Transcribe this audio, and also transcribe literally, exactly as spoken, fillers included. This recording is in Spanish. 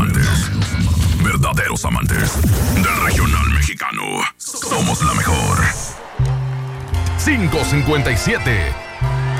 amantes, verdaderos amantes del regional mexicano. Somos la mejor. cinco cincuenta y siete